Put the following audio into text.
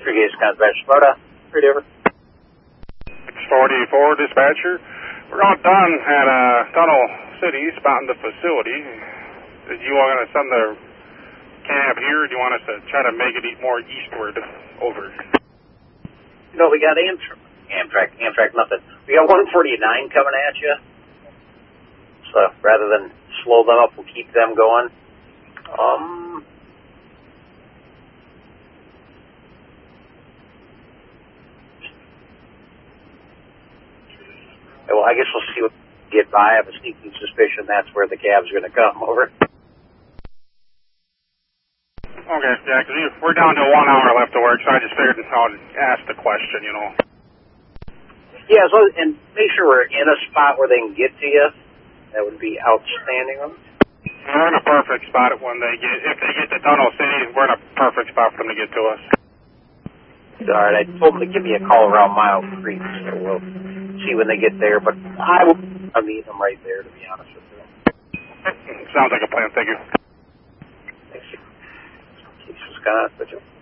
Previous dispatch, Sparta, Endeavor. 44 dispatcher. We're all done at Tunnel City, spotting the facility. Do you want to send the cab here, or do you want us to try to make it more eastward? Over. No, we got Amtrak, nothing. We got 149 coming at you. So rather than slow them up, we'll keep them going. Well, I guess we'll see what we get by. I have a sneaking suspicion that's where the cab's going to come. Over. Okay, yeah, because we're down to 1 hour left to work, so I just figured I'd ask the question, you know. Yeah, so, and make sure we're in a spot where they can get to you. That would be outstanding. We're in a perfect spot if they get to Tunnel City, we're in a perfect spot for them to get to us. All right, I told them to give me a call around Mile Creek, so we'll see when they get there, but I'll meet them right there, to be honest with you. Sounds like a plan, thank you. Thanks. Scott, but you